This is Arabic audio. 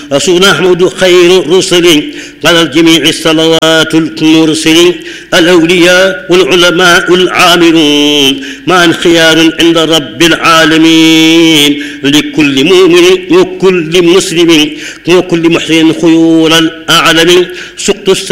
رسولنا أحمد خير الرسل على الجميع الصلوات المرسلين الأولياء والعلماء العاملون مع خيار عند رب العالمين لكل مؤمن وكل مسلم وكل محسن خيول الأعلم سقط